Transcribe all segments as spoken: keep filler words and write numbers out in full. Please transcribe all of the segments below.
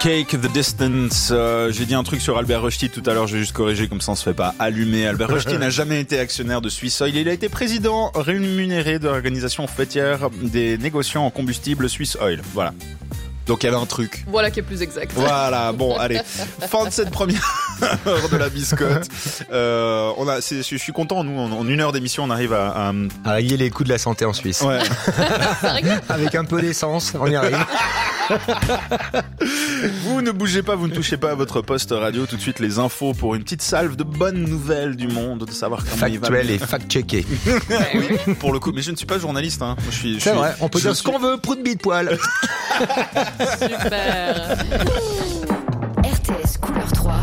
Cake the Distance. Euh, j'ai dit un truc sur Albert Rushdie tout à l'heure, je vais juste corriger, comme ça on se fait pas allumer. Albert Rushdie n'a jamais été actionnaire de Swiss Oil. Il a été président rémunéré de l'organisation fêtière des négociants en combustible Swiss Oil. Voilà. Donc il y avait un truc. Voilà qui est plus exact. Voilà, bon, allez. Fin de cette première heure de la biscotte. Euh, on a, c'est, je suis content, nous, en, en une heure d'émission, on arrive à... À, à régler les coûts de la santé en Suisse. Ouais. Avec un peu d'essence, on y arrive. Vous ne bougez pas, vous ne touchez pas à votre poste radio. Tout de suite, les infos pour une petite salve de bonnes nouvelles du monde, de savoir comment il va. Factuel et fact-checké. Oui, pour le coup. Mais je ne suis pas journaliste, hein. Je suis, je C'est suis, vrai, on peut dire suis... ce qu'on veut, prout de bite poil. Super. R T S Couleur trois.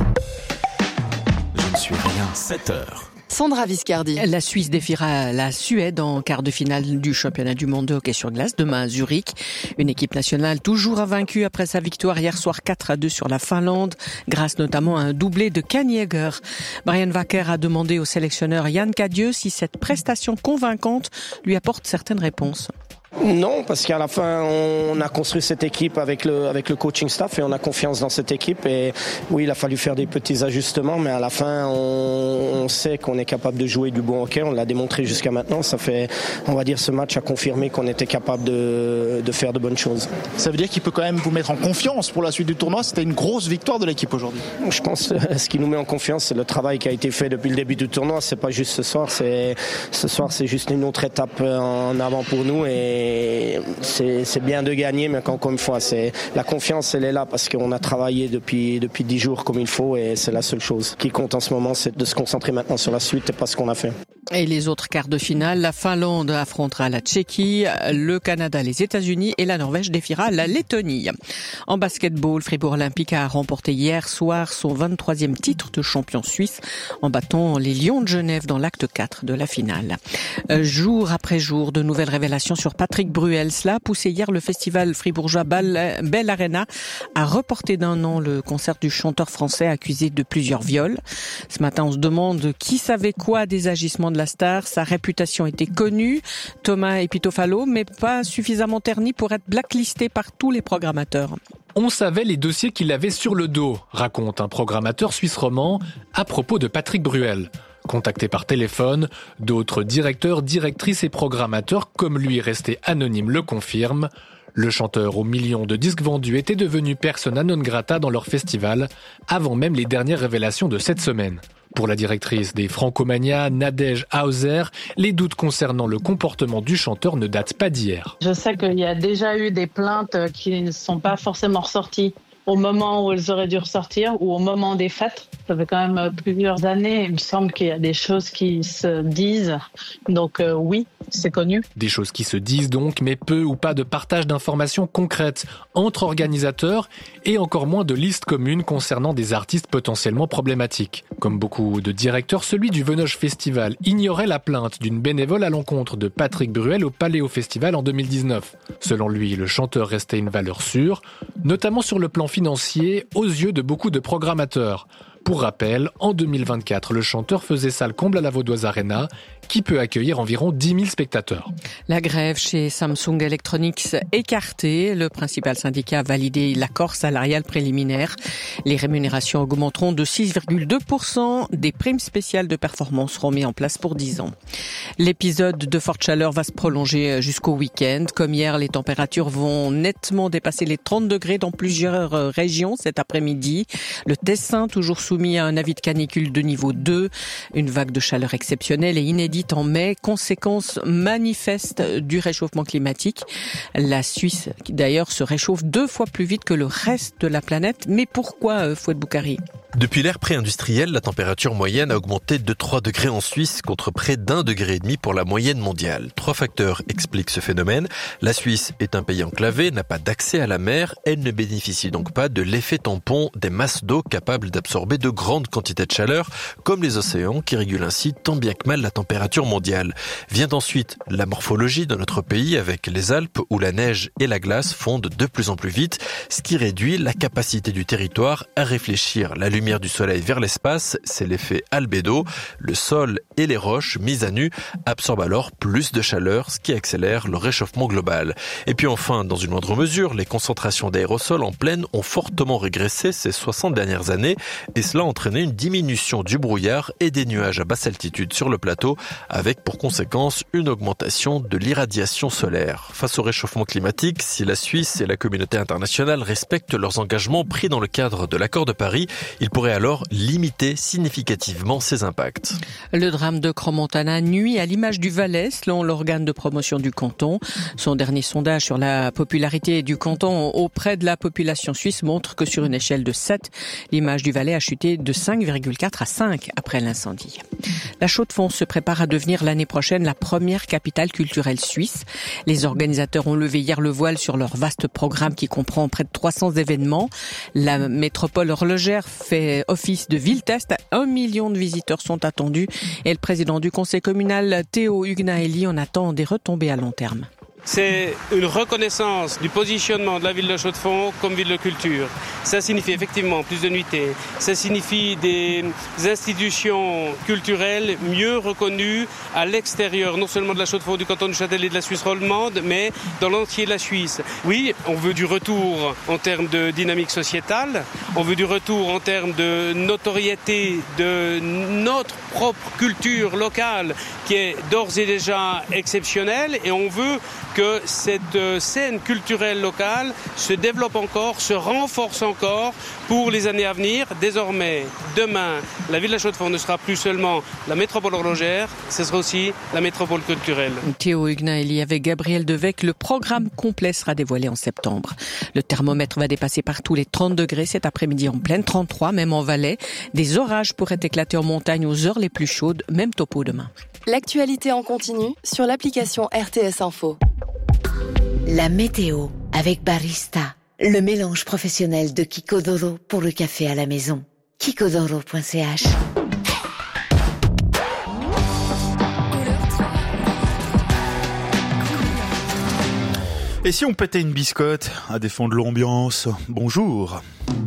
Je ne suis rien. sept heures. Sandra Viscardi. La Suisse défiera la Suède en quart de finale du championnat du monde de hockey sur glace demain à Zurich. Une équipe nationale toujours invaincue après sa victoire hier soir quatre à deux sur la Finlande, grâce notamment à un doublé de Kaniegger. Brian Wacker a demandé au sélectionneur Yann Cadieux si cette prestation convaincante lui apporte certaines réponses. Non, parce qu'à la fin, on a construit cette équipe avec le, avec le coaching staff et on a confiance dans cette équipe. Et oui, il a fallu faire des petits ajustements, mais à la fin, on, on sait qu'on est capable de jouer du bon hockey. On l'a démontré jusqu'à maintenant. Ça fait, on va dire, ce match a confirmé qu'on était capable de, de faire de bonnes choses. Ça veut dire qu'il peut quand même vous mettre en confiance pour la suite du tournoi. C'était une grosse victoire de l'équipe aujourd'hui. Je pense que ce qui nous met en confiance, c'est le travail qui a été fait depuis le début du tournoi. C'est pas juste ce soir. C'est, ce soir, c'est juste une autre étape en avant pour nous. Et Et c'est, c'est bien de gagner, mais encore une fois, c'est, la confiance, elle est là parce qu'on a travaillé depuis, depuis dix jours comme il faut et c'est la seule chose qui compte en ce moment, c'est de se concentrer maintenant sur la suite et pas ce qu'on a fait. Et les autres quarts de finale, la Finlande affrontera la Tchéquie, le Canada les États-Unis et la Norvège défiera la Lettonie. En basketball, Fribourg Olympique a remporté hier soir son vingt-troisième titre de champion suisse en battant les Lions de Genève dans l'acte quatre de la finale. Jour après jour, de nouvelles révélations sur Patrick Bruel. Cela a poussé hier le festival fribourgeois Bell Arena à reporter d'un an le concert du chanteur français accusé de plusieurs viols. Ce matin, on se demande qui savait quoi des agissements de la star. Sa réputation était connue, Thomas Epitofalo, mais pas suffisamment ternie pour être blacklisté par tous les programmateurs. On savait les dossiers qu'il avait sur le dos, raconte un programmateur suisse roman à propos de Patrick Bruel. Contacté par téléphone, d'autres directeurs, directrices et programmateurs, comme lui resté anonyme, le confirment. Le chanteur aux millions de disques vendus était devenu persona non grata dans leur festival, avant même les dernières révélations de cette semaine. Pour la directrice des Francomania, Nadège Hauser, les doutes concernant le comportement du chanteur ne datent pas d'hier. Je sais qu'il y a déjà eu des plaintes qui ne sont pas forcément ressorties au moment où elles auraient dû ressortir ou au moment des fêtes. Ça fait quand même plusieurs années. Il me semble qu'il y a des choses qui se disent. Donc euh, oui, c'est connu. Des choses qui se disent donc, mais peu ou pas de partage d'informations concrètes entre organisateurs et encore moins de listes communes concernant des artistes potentiellement problématiques. Comme beaucoup de directeurs, celui du Venoge Festival ignorait la plainte d'une bénévole à l'encontre de Patrick Bruel au Paléo Festival en deux mille dix-neuf. Selon lui, le chanteur restait une valeur sûre, notamment sur le plan financier, aux yeux de beaucoup de programmateurs. Pour rappel, en deux mille vingt-quatre, le chanteur faisait salle comble à la Vaudoise Arena, qui peut accueillir environ dix mille spectateurs. La grève chez Samsung Electronics écartée. Le principal syndicat a validé l'accord salarial préliminaire. Les rémunérations augmenteront de six virgule deux pour cent. Des primes spéciales de performance seront mises en place pour dix ans. L'épisode de forte chaleur va se prolonger jusqu'au week-end. Comme hier, les températures vont nettement dépasser les trente degrés dans plusieurs régions cet après-midi. Le Tessin, toujours soumis à un avis de canicule de niveau deux. Une vague de chaleur exceptionnelle et inédite en mai, conséquence manifeste du réchauffement climatique. La Suisse, qui d'ailleurs se réchauffe deux fois plus vite que le reste de la planète. Mais pourquoi, Fouad Boukari ? Depuis l'ère pré-industrielle, la température moyenne a augmenté de trois degrés en Suisse contre près d'un degré et demi pour la moyenne mondiale. Trois facteurs expliquent ce phénomène. La Suisse est un pays enclavé, n'a pas d'accès à la mer. Elle ne bénéficie donc pas de l'effet tampon des masses d'eau capables d'absorber de grandes quantités de chaleur, comme les océans qui régulent ainsi tant bien que mal la température mondiale. Vient ensuite la morphologie de notre pays avec les Alpes où la neige et la glace fondent de plus en plus vite, ce qui réduit la capacité du territoire à réfléchir la lumière lumière du soleil vers l'espace, c'est l'effet albédo. Le sol et les roches mises à nu absorbent alors plus de chaleur, ce qui accélère le réchauffement global. Et puis enfin, dans une moindre mesure, les concentrations d'aérosols en plaine ont fortement régressé ces soixante dernières années et cela a entraîné une diminution du brouillard et des nuages à basse altitude sur le plateau, avec pour conséquence une augmentation de l'irradiation solaire. Face au réchauffement climatique, si la Suisse et la communauté internationale respectent leurs engagements pris dans le cadre de l'accord de Paris, ils pourraient alors limiter significativement ces impacts. Le drame de Crans-Montana nuit à l'image du Valais, selon l'organe de promotion du canton. Son dernier sondage sur la popularité du canton auprès de la population suisse montre que sur une échelle de sept, l'image du Valais a chuté de cinq virgule quatre à cinq après l'incendie. La Chaux-de-Fonds se prépare à devenir l'année prochaine la première capitale culturelle suisse. Les organisateurs ont levé hier le voile sur leur vaste programme qui comprend près de trois cents événements. La métropole horlogère fait office de ville-test. Un million de visiteurs sont attendus et le président du conseil communal, Théo Hugnaeli, en attend des retombées à long terme. C'est une reconnaissance du positionnement de la ville de Chaux-de-Fonds comme ville de culture. Ça signifie effectivement plus de nuitées. Ça signifie des institutions culturelles mieux reconnues à l'extérieur, non seulement de la Chaux-de-Fonds, du canton du Châtel et de la Suisse romande, mais dans l'entier de la Suisse. Oui, on veut du retour en termes de dynamique sociétale, on veut du retour en termes de notoriété de notre propre culture locale qui est d'ores et déjà exceptionnelle, et on veut que cette scène culturelle locale se développe encore, se renforce encore pour les années à venir. Désormais, demain, la ville de la Chaux-de-Fonds ne sera plus seulement la métropole horlogère, ce sera aussi la métropole culturelle. Théo Hugnaeli avec Gabriel Devec, le programme complet sera dévoilé en septembre. Le thermomètre va dépasser partout les trente degrés cet après-midi en pleine, trente-trois même en Valais. Des orages pourraient éclater en montagne aux heures les plus chaudes, même topo demain. L'actualité en continu sur l'application R T S Info. La météo avec Barista, le mélange professionnel de Kikodoro pour le café à la maison. kikodoro point c h. Et si on pétait une biscotte à défendre l'ambiance? Bonjour.